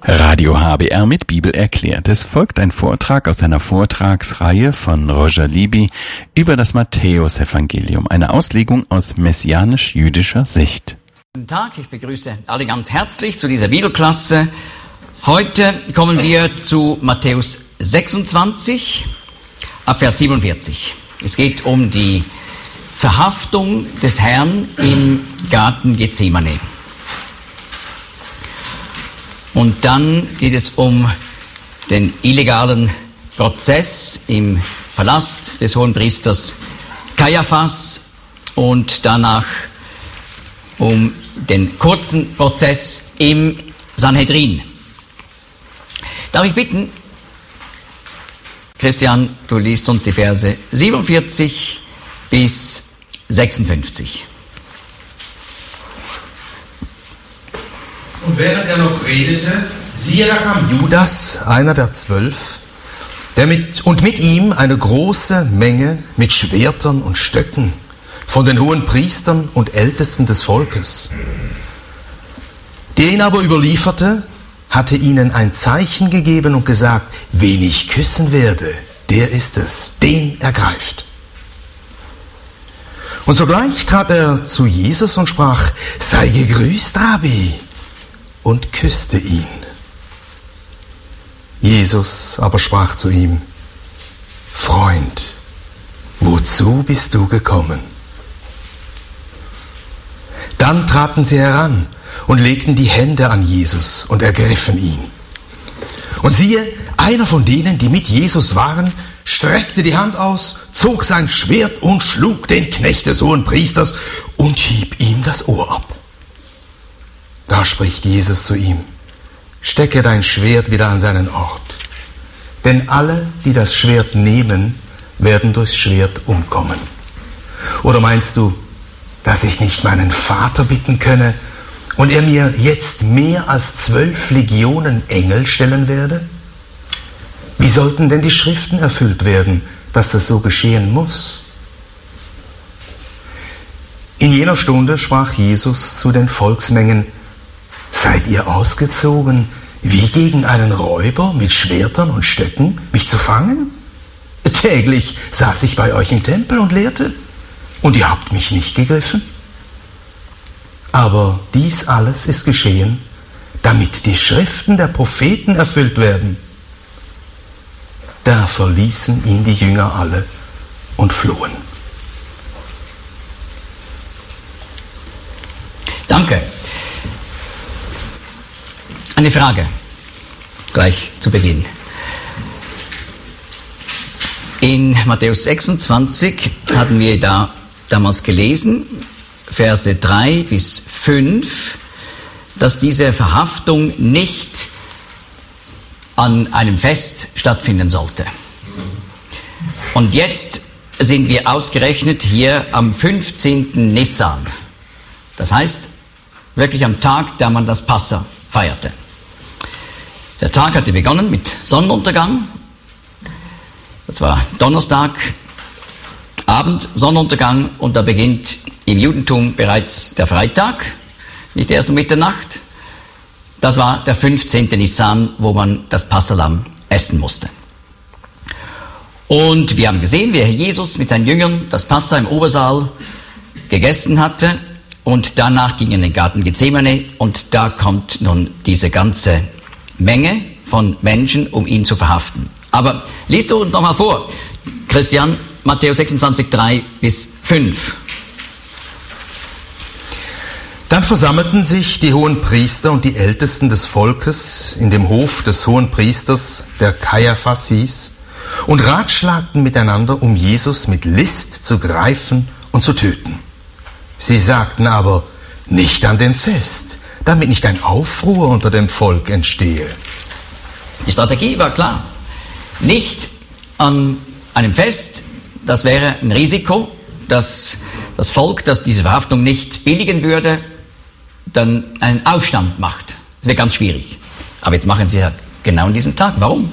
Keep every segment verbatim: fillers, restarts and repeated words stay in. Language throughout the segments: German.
Radio H B R mit Bibel erklärt. Es folgt ein Vortrag aus einer Vortragsreihe von Roger Libby über das Matthäusevangelium, eine Auslegung aus messianisch-jüdischer Sicht. Guten Tag, ich begrüße alle ganz herzlich zu dieser Bibelklasse. Heute kommen wir zu Matthäus sechsundzwanzig, ab Vers siebenundvierzig. Es geht um die Verhaftung des Herrn im Garten Gethsemane. Und dann geht es um den illegalen Prozess im Palast des Hohenpriesters Kaiaphas und danach um den kurzen Prozess im Sanhedrin. Darf ich bitten, Christian, du liest uns die Verse siebenundvierzig bis sechsundfünfzig. Und während er noch redete, siehe, da kam Judas, einer der zwölf, der mit, und mit ihm eine große Menge mit Schwertern und Stöcken von den hohen Priestern und Ältesten des Volkes. Der ihn aber überlieferte, hatte ihnen ein Zeichen gegeben und gesagt, wen ich küssen werde, der ist es, den ergreift. Und sogleich trat er zu Jesus und sprach, sei gegrüßt, Rabbi, und küsste ihn. Jesus aber sprach zu ihm, Freund, wozu bist du gekommen? Dann traten sie heran und legten die Hände an Jesus und ergriffen ihn. Und siehe, einer von denen, die mit Jesus waren, streckte die Hand aus, zog sein Schwert und schlug den Knecht des Hohenpriesters und hieb ihm das Ohr ab. Da spricht Jesus zu ihm, stecke dein Schwert wieder an seinen Ort, denn alle, die das Schwert nehmen, werden durchs Schwert umkommen. Oder meinst du, dass ich nicht meinen Vater bitten könne und er mir jetzt mehr als zwölf Legionen Engel stellen werde? Wie sollten denn die Schriften erfüllt werden, dass das so geschehen muss? In jener Stunde sprach Jesus zu den Volksmengen, seid ihr ausgezogen, wie gegen einen Räuber mit Schwertern und Stöcken, mich zu fangen? Täglich saß ich bei euch im Tempel und lehrte, und ihr habt mich nicht gegriffen. Aber dies alles ist geschehen, damit die Schriften der Propheten erfüllt werden. Da verließen ihn die Jünger alle und flohen. Danke. Eine Frage, gleich zu Beginn. In Matthäus sechsundzwanzig hatten wir da damals gelesen, Verse drei bis fünf, dass diese Verhaftung nicht an einem Fest stattfinden sollte. Und jetzt sind wir ausgerechnet hier am fünfzehnten Nissan. Das heißt, wirklich am Tag, da man das Passa feierte. Der Tag hatte begonnen mit Sonnenuntergang. Das war Donnerstag, Abend, Sonnenuntergang, und da beginnt im Judentum bereits der Freitag, nicht erst um Mitternacht. Das war der fünfzehnte Nissan, wo man das Passalamm essen musste. Und wir haben gesehen, wie Herr Jesus mit seinen Jüngern das Passa im Obersaal gegessen hatte, und danach ging er in den Garten Gethsemane, und da kommt nun diese ganze Menge von Menschen, um ihn zu verhaften. Aber liest du uns noch mal vor, Christian, Matthäus sechsundzwanzig, drei bis fünf. Dann versammelten sich die Hohenpriester und die Ältesten des Volkes in dem Hof des Hohenpriesters, der Kaiaphas hieß, und ratschlagten miteinander, um Jesus mit List zu greifen und zu töten. Sie sagten aber, nicht an dem Fest, damit nicht ein Aufruhr unter dem Volk entstehe. Die Strategie war klar. Nicht an einem Fest, das wäre ein Risiko, dass das Volk, das diese Verhaftung nicht billigen würde, dann einen Aufstand macht. Das wäre ganz schwierig. Aber jetzt machen sie ja genau an diesem Tag. Warum?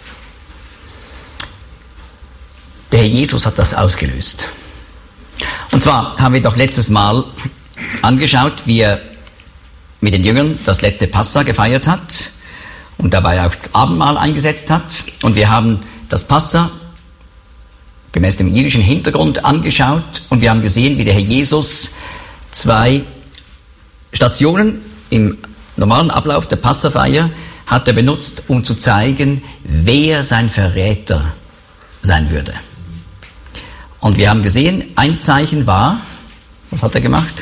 Der Herr Jesus hat das ausgelöst. Und zwar haben wir doch letztes Mal angeschaut, wie er mit den Jüngern das letzte Passa gefeiert hat und dabei auch das Abendmahl eingesetzt hat. Und wir haben das Passa gemäß dem jüdischen Hintergrund angeschaut und wir haben gesehen, wie der Herr Jesus zwei Stationen im normalen Ablauf der Passafeier hat er benutzt, um zu zeigen, wer sein Verräter sein würde. Und wir haben gesehen, ein Zeichen war, was hat er gemacht?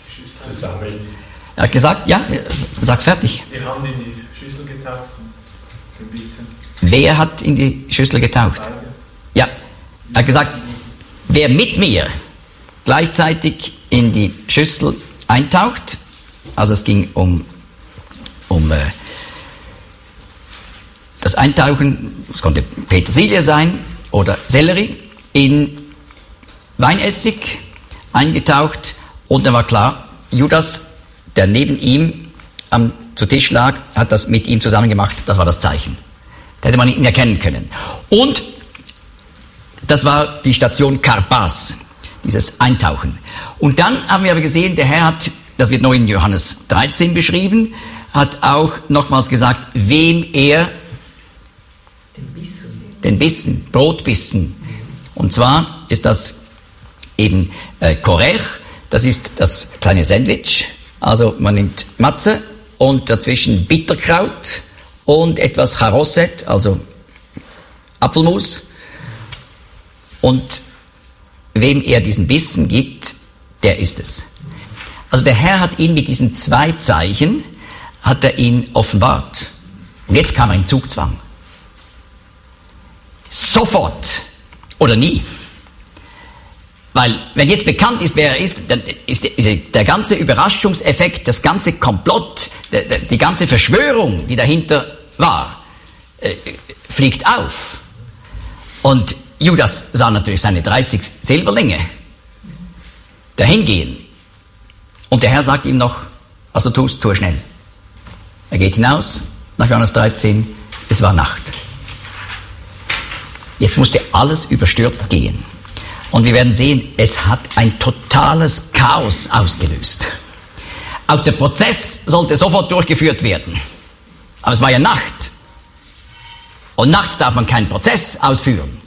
Er hat gesagt, ja, sag's fertig. Die Hand in die Schüssel getaucht und gebissen. Wer hat in die Schüssel getaucht? Beide. Ja, er hat gesagt, wer mit mir gleichzeitig in die Schüssel eintaucht, also es ging um, um äh, das Eintauchen, es konnte Petersilie sein oder Sellerie, in Weinessig eingetaucht und dann war klar, Judas, der neben ihm am, zu Tisch lag, hat das mit ihm zusammen gemacht, das war das Zeichen. Da hätte man ihn erkennen können. Und das war die Station Karpas, dieses Eintauchen. Und dann haben wir aber gesehen, der Herr hat, das wird noch in Johannes dreizehn beschrieben, hat auch nochmals gesagt, wem er Den Bissen. den Bissen, Brotbissen. Und zwar ist das eben äh, Korech, das ist das kleine Sandwich. Also man nimmt Matze und dazwischen Bitterkraut und etwas Charosset, also Apfelmus. Und wem er diesen Bissen gibt, der ist es. Also der Herr hat ihn mit diesen zwei Zeichen, hat er ihn offenbart. Und jetzt kam ein Zugzwang. Sofort oder nie. Weil, wenn jetzt bekannt ist, wer er ist, dann ist der ganze Überraschungseffekt, das ganze Komplott, die ganze Verschwörung, die dahinter war, fliegt auf. Und Judas sah natürlich seine dreißig Silberlinge dahingehen. Und der Herr sagt ihm noch, was du tust, tue schnell. Er geht hinaus, nach Johannes dreizehn, es war Nacht. Jetzt musste alles überstürzt gehen. Und wir werden sehen, es hat ein totales Chaos ausgelöst. Auch der Prozess sollte sofort durchgeführt werden. Aber es war ja Nacht. Und nachts darf man keinen Prozess ausführen.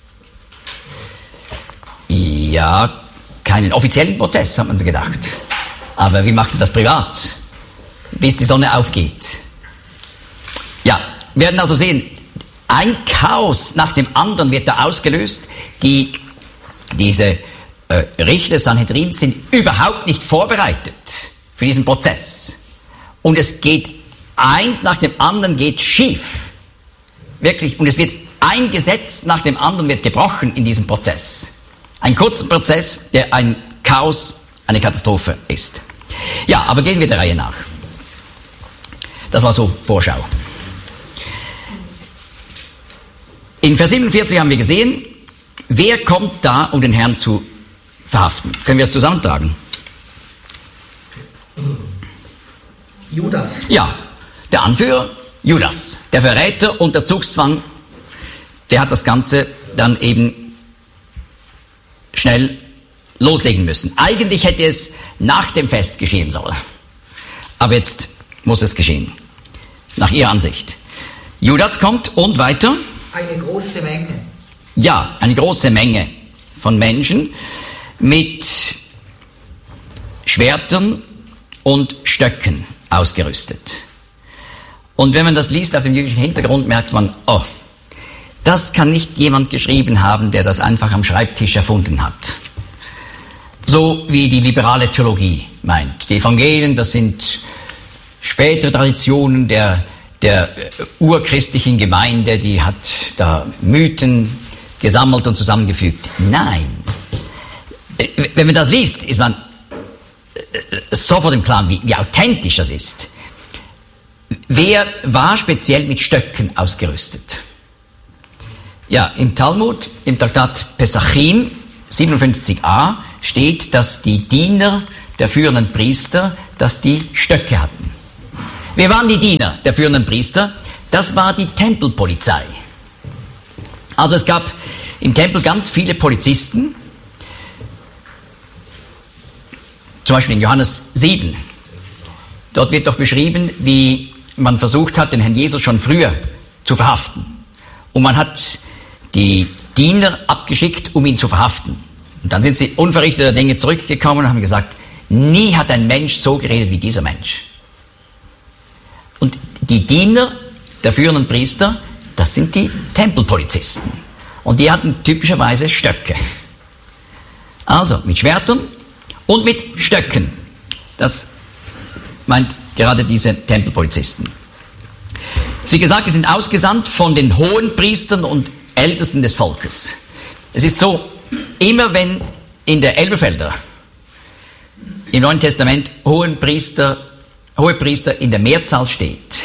Ja, keinen offiziellen Prozess, hat man gedacht. Aber wie macht man das privat? Bis die Sonne aufgeht. Ja, wir werden also sehen, ein Chaos nach dem anderen wird da ausgelöst. Die, diese äh, Richter des Sanhedrin sind überhaupt nicht vorbereitet für diesen Prozess. Und es geht, eins nach dem anderen geht schief. Wirklich. Und es wird ein Gesetz nach dem anderen wird gebrochen in diesem Prozess. Ein kurzer Prozess, der ein Chaos, eine Katastrophe ist. Ja, aber gehen wir der Reihe nach. Das war so Vorschau. In Vers siebenundvierzig haben wir gesehen, wer kommt da, um den Herrn zu verhaften? Können wir es zusammentragen? Judas. Ja, der Anführer, Judas. Der Verräter und der Zugzwang, der hat das Ganze dann eben schnell loslegen müssen. Eigentlich hätte es nach dem Fest geschehen sollen. Aber jetzt muss es geschehen. Nach ihrer Ansicht. Judas kommt und weiter. Eine große Menge. Ja, eine große Menge von Menschen mit Schwertern und Stöcken ausgerüstet. Und wenn man das liest auf dem jüdischen Hintergrund, merkt man, oh, das kann nicht jemand geschrieben haben, der das einfach am Schreibtisch erfunden hat. So wie die liberale Theologie meint. Die Evangelien, das sind spätere Traditionen der, der urchristlichen Gemeinde, die hat da Mythen gesammelt und zusammengefügt. Nein. Wenn man das liest, ist man sofort im Klaren, wie, wie authentisch das ist. Wer war speziell mit Stöcken ausgerüstet? Ja, im Talmud, im Traktat Pesachim siebenundfünfzig a steht, dass die Diener der führenden Priester, dass die Stöcke hatten. Wer waren die Diener der führenden Priester? Das war die Tempelpolizei. Also es gab im Tempel ganz viele Polizisten, zum Beispiel in Johannes sieben. Dort wird doch beschrieben, wie man versucht hat, den Herrn Jesus schon früher zu verhaften. Und man hat die Diener abgeschickt, um ihn zu verhaften. Und dann sind sie unverrichteter Dinge zurückgekommen und haben gesagt, nie hat ein Mensch so geredet wie dieser Mensch. Und die Diener der führenden Priester, das sind die Tempelpolizisten. Und die hatten typischerweise Stöcke. Also mit Schwertern und mit Stöcken. Das meint gerade diese Tempelpolizisten. Wie gesagt, die sind ausgesandt von den hohen Priestern und Ältesten des Volkes. Es ist so, immer wenn in der Elberfelder im Neuen Testament hohen Priester, hohe Priester in der Mehrzahl steht,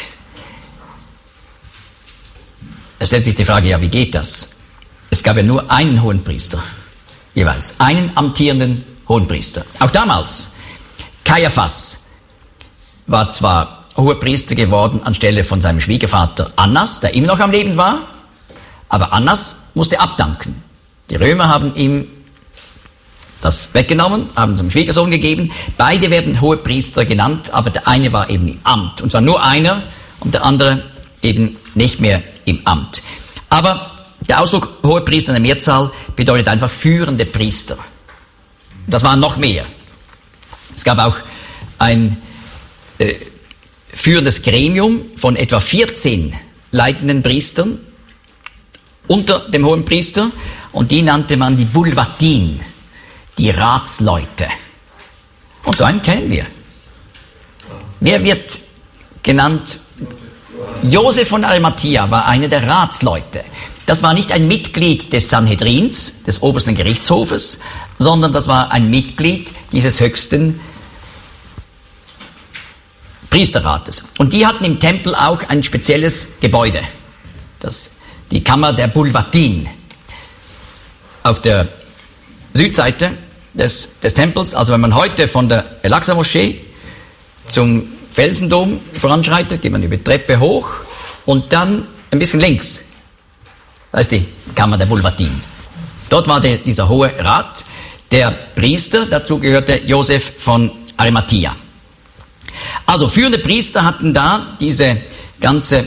da stellt sich die Frage, ja, wie geht das? Es gab ja nur einen hohen Priester, jeweils, einen amtierenden hohen Priester. Auch damals, Kaiaphas war zwar hoher Priester geworden anstelle von seinem Schwiegervater Annas, der immer noch am Leben war, aber Annas musste abdanken. Die Römer haben ihm das weggenommen, haben zum Schwiegersohn gegeben. Beide werden hohe Priester genannt, aber der eine war eben im Amt. Und zwar nur einer und der andere eben nicht mehr im Amt. Aber der Ausdruck hohe Priester in der Mehrzahl bedeutet einfach führende Priester. Das waren noch mehr. Es gab auch ein äh, führendes Gremium von etwa vierzehn leitenden Priestern unter dem hohen Priester und die nannte man die Bulvatin, die Ratsleute. Und so einen kennen wir. Wer wird genannt? Josef von Arimathea war einer der Ratsleute. Das war nicht ein Mitglied des Sanhedrins, des obersten Gerichtshofes, sondern das war ein Mitglied dieses höchsten Priesterrates. Und die hatten im Tempel auch ein spezielles Gebäude, das, die Kammer der Bulvatin. Auf der Südseite des, des Tempels, also wenn man heute von der El-Aqsa-Moschee zum Felsendom voranschreitet, geht man über die Treppe hoch und dann ein bisschen links. Da ist die Kammer der Bulvatin. Dort war der, dieser hohe Rat, der Priester, dazu gehörte Josef von Arimathea. Also führende Priester hatten da diese ganze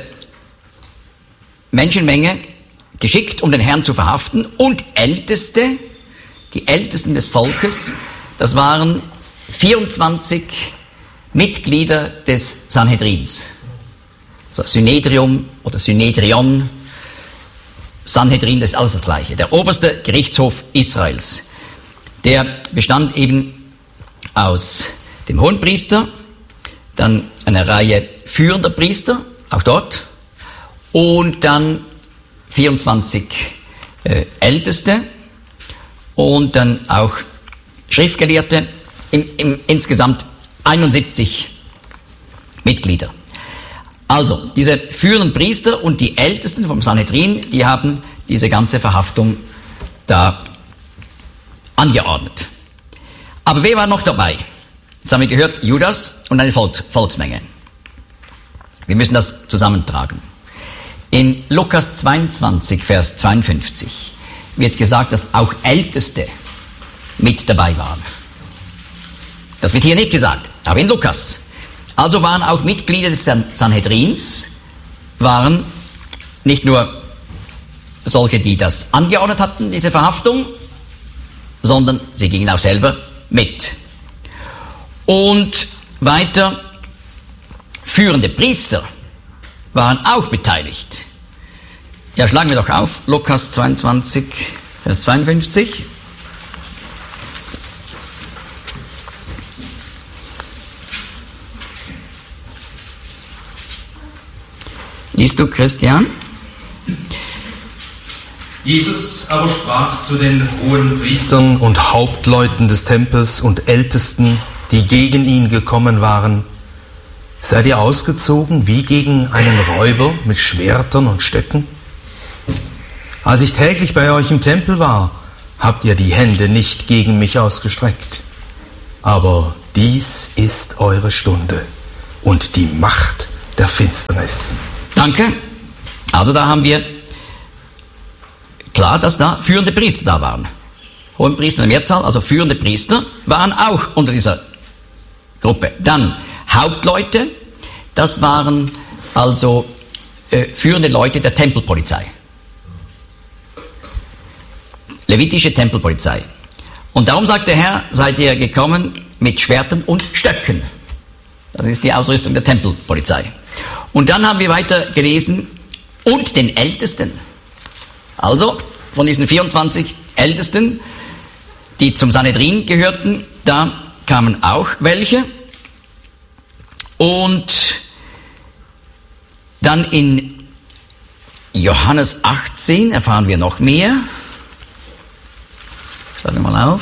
Menschenmenge geschickt, um den Herrn zu verhaften, und Älteste, die Ältesten des Volkes, das waren vierundzwanzig Mitglieder des Sanhedrins. So Synedrium oder Synedrion, Sanhedrin, das ist alles das Gleiche. Der oberste Gerichtshof Israels. Der bestand eben aus dem Hohenpriester, dann eine Reihe führender Priester, auch dort, und dann vierundzwanzig äh, Älteste und dann auch Schriftgelehrte, im, im, insgesamt einundsiebzig Mitglieder. Also, diese führenden Priester und die Ältesten vom Sanhedrin, die haben diese ganze Verhaftung da angeordnet. Aber wer war noch dabei? Jetzt haben wir gehört, Judas und eine Volks- Volksmenge. Wir müssen das zusammentragen. In Lukas zweiundzwanzig, Vers zweiundfünfzig wird gesagt, dass auch Älteste mit dabei waren. Das wird hier nicht gesagt, aber in Lukas. Also waren auch Mitglieder des San- Sanhedrins, waren nicht nur solche, die das angeordnet hatten, diese Verhaftung, sondern sie gingen auch selber mit. Und weiter, führende Priester waren auch beteiligt. Ja, schlagen wir doch auf, Lukas zweiundzwanzig, Vers zweiundfünfzig. Liest du, Christian? Jesus aber sprach zu den hohen Priestern und Hauptleuten des Tempels und Ältesten, die gegen ihn gekommen waren: Seid ihr ausgezogen wie gegen einen Räuber mit Schwertern und Stöcken? Als ich täglich bei euch im Tempel war, habt ihr die Hände nicht gegen mich ausgestreckt. Aber dies ist eure Stunde und die Macht der Finsternis. Danke. Also da haben wir klar, dass da führende Priester da waren. Hohenpriester in der Mehrzahl, also führende Priester, waren auch unter dieser Gruppe. Dann Hauptleute, das waren also äh, führende Leute der Tempelpolizei. Levitische Tempelpolizei. Und darum sagt der Herr, seid ihr gekommen mit Schwertern und Stöcken. Das ist die Ausrüstung der Tempelpolizei. Und dann haben wir weiter gelesen, und den Ältesten. Also, von diesen vierundzwanzig Ältesten, die zum Sanhedrin gehörten, da kamen auch welche. Und dann in Johannes achtzehn erfahren wir noch mehr. Schreiben wir mal auf.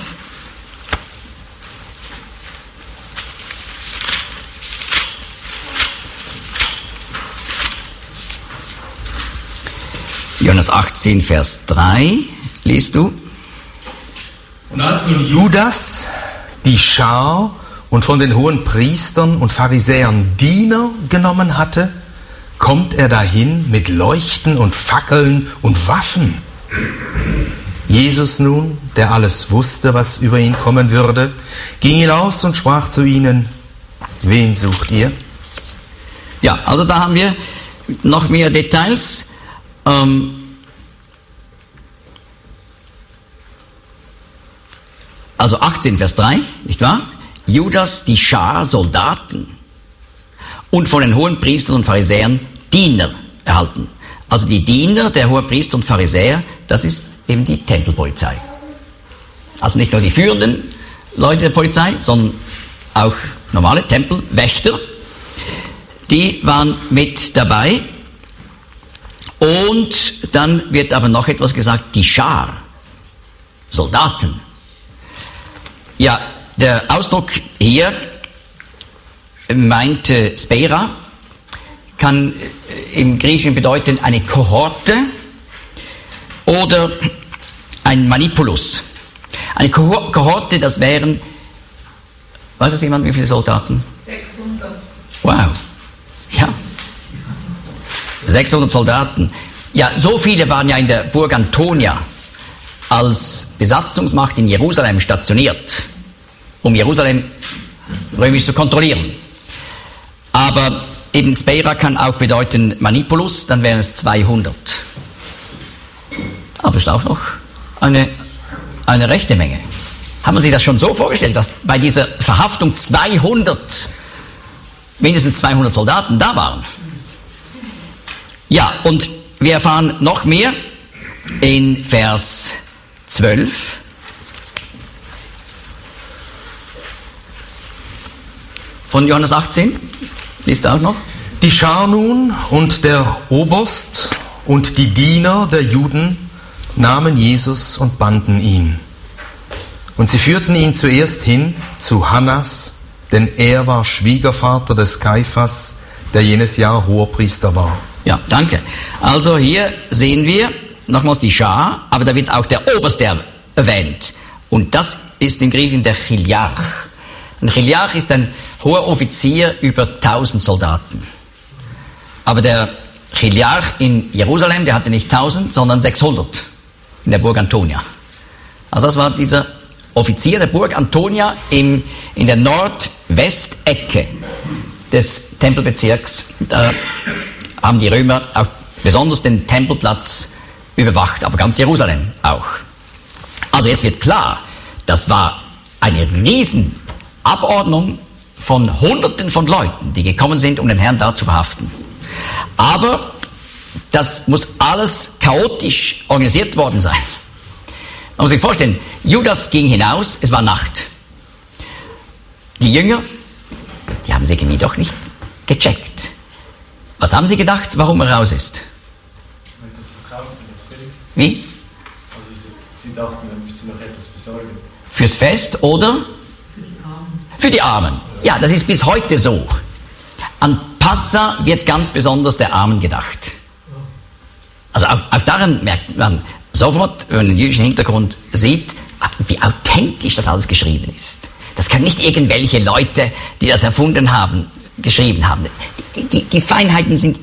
Johannes achtzehn, Vers drei, liest du? Und als nun Judas die Schar und von den hohen Priestern und Pharisäern Diener genommen hatte, kommt er dahin mit Leuchten und Fackeln und Waffen. Jesus nun, der alles wusste, was über ihn kommen würde, ging hinaus und sprach zu ihnen, wen sucht ihr? Ja, also da haben wir noch mehr Details. Ähm, also achtzehn, Vers drei, nicht wahr? Judas die Schar Soldaten und von den hohen Priestern und Pharisäern Diener erhalten. Also die Diener der hohen Priester und Pharisäer, das ist eben die Tempelpolizei. Also nicht nur die führenden Leute der Polizei, sondern auch normale Tempelwächter. Die waren mit dabei. Und dann wird aber noch etwas gesagt, die Schar, Soldaten. Ja, der Ausdruck hier meinte Spera, kann im Griechischen bedeuten eine Kohorte oder ein Manipulus. Eine Kohorte, das wären, weiß das jemand, wie viele Soldaten? sechshundert. Wow, ja. sechshundert Soldaten. Ja, so viele waren ja in der Burg Antonia als Besatzungsmacht in Jerusalem stationiert, um Jerusalem römisch zu kontrollieren. Aber eben Spera kann auch bedeuten Manipulus, dann wären es zweihundert. Aber es ist auch noch eine, eine rechte Menge. Haben Sie sich das schon so vorgestellt, dass bei dieser Verhaftung zweihundert, mindestens zweihundert Soldaten da waren? Ja, und wir erfahren noch mehr in Vers zwölf. Von Johannes achtzehn. Liest du auch noch? Die Schar nun und der Oberst und die Diener der Juden nahmen Jesus und banden ihn. Und sie führten ihn zuerst hin zu Hannas, denn er war Schwiegervater des Kaiphas, der jenes Jahr Hoherpriester war. Ja, danke. Also hier sehen wir nochmals die Schar, aber da wird auch der Oberste erwähnt. Und das ist im Griechischen der Chiliarch. Ein Chiliarch ist ein hoher Offizier über tausend Soldaten. Aber der Chiliarch in Jerusalem, der hatte nicht tausend, sondern sechshundert in der Burg Antonia. Also das war dieser Offizier der Burg Antonia im, in der Nordwestecke des Tempelbezirks. Da haben die Römer auch besonders den Tempelplatz überwacht, aber ganz Jerusalem auch. Also jetzt wird klar, das war eine riesen Abordnung von Hunderten von Leuten, die gekommen sind, um den Herrn da zu verhaften. Aber das muss alles chaotisch organisiert worden sein. Man muss sich vorstellen, Judas ging hinaus, es war Nacht. Die Jünger, die haben sich irgendwie doch nicht gecheckt. Was haben sie gedacht, warum er raus ist? Etwas zu kaufen, das Geld. Wie? Also sie, sie dachten, er müsste noch etwas besorgen. Fürs Fest oder? Für die Armen. Ja, das ist bis heute so. An Passa wird ganz besonders der Armen gedacht. Also auch, auch daran merkt man sofort, wenn man den jüdischen Hintergrund sieht, wie authentisch das alles geschrieben ist. Das können nicht irgendwelche Leute, die das erfunden haben, geschrieben haben. Die, die, die Feinheiten sind